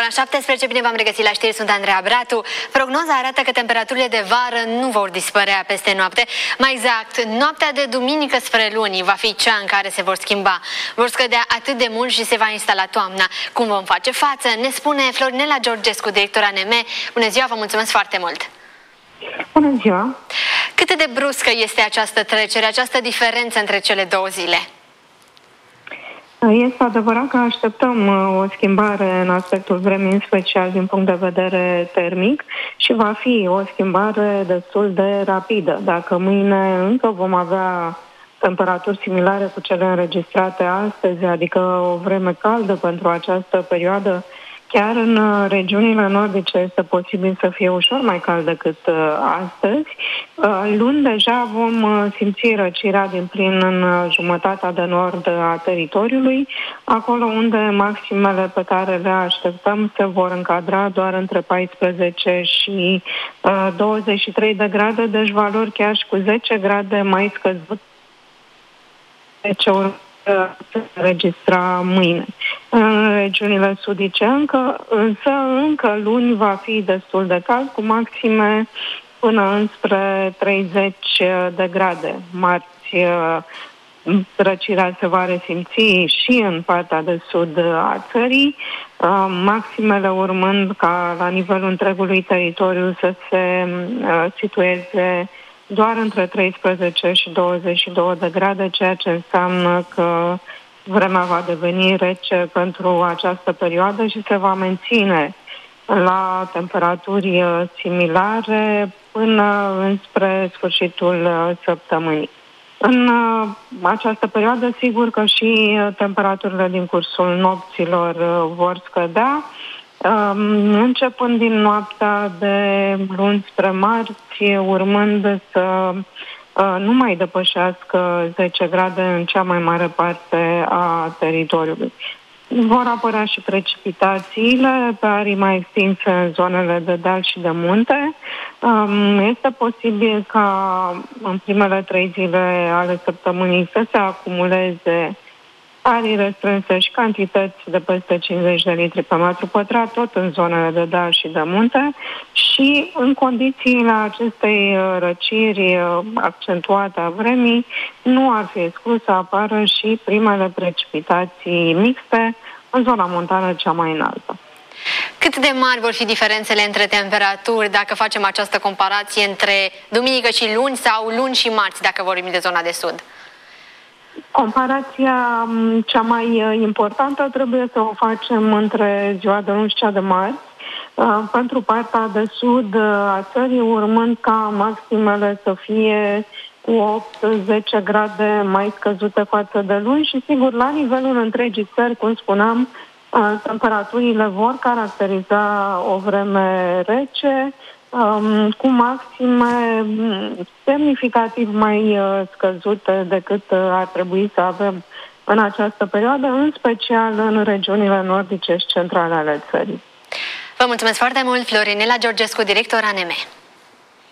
Ora 17, bine v-am regăsit la știri, sunt Andreea Bratu. Prognoza arată că temperaturile de vară nu vor dispărea peste noapte. Mai exact, noaptea de duminică spre luni va fi cea în care se vor schimba. Vor scădea atât de mult și se va instala toamna. Cum vom face față? Ne spune Florinela Georgescu, director ANM. Bună ziua, vă mulțumesc foarte mult! Bună ziua! Cât de bruscă este această trecere, această diferență între cele două zile? Este adevărat că așteptăm o schimbare în aspectul vremii, în special din punct de vedere termic, și va fi o schimbare destul de rapidă. Dacă mâine încă vom avea temperaturi similare cu cele înregistrate astăzi, adică o vreme caldă pentru această perioadă, chiar în regiunile nordice este posibil să fie ușor mai cald decât astăzi. Luni deja vom simți răcirea din plin în jumătatea de nord a teritoriului, acolo unde maximele pe care le așteptăm se vor încadra doar între 14 și 23 de grade, deci valori chiar și cu 10 grade mai scăzut. Deci se înregistra mâine. În regiunile sudice încă luni va fi destul de cald, cu maxime până înspre 30 de grade. Marți răcirea se va resimți și în partea de sud a țării, maximele urmând ca la nivelul întregului teritoriu să se situeze doar între 13 și 22 de grade, ceea ce înseamnă că vremea va deveni rece pentru această perioadă și se va menține la temperaturi similare până înspre sfârșitul săptămânii. În această perioadă, sigur că și temperaturile din cursul nopților vor scădea, începând din noaptea de luni spre marți, urmând să nu mai depășească 10 grade în cea mai mare parte a teritoriului. Vor apărea și precipitațiile pe arii mai extinse în zonele de deal și de munte. Este posibil ca în primele 3 zile ale săptămânii să se acumuleze arii restrânse și cantități de peste 50 de litri pe metru pătrat, tot în zonele de deal și de munte, și în condițiile acestei răciri accentuate a vremii, nu ar fi exclus să apară și primele precipitații mixte în zona montană cea mai înaltă. Cât de mari vor fi diferențele între temperaturi dacă facem această comparație între duminică și luni sau luni și marți, dacă vorbim de zona de sud? Comparația cea mai importantă trebuie să o facem între ziua de luni și cea de marți, pentru partea de sud a țării, urmând ca maximele să fie cu 8-10 grade mai scăzute față de luni și, sigur, la nivelul întregii țări, cum spuneam, temperaturile vor caracteriza o vreme rece, cu maxime semnificativ mai scăzute decât ar trebui să avem în această perioadă, în special în regiunile nordice și centrale ale țării. Vă mulțumesc foarte mult, Florinela Georgescu, director ANM.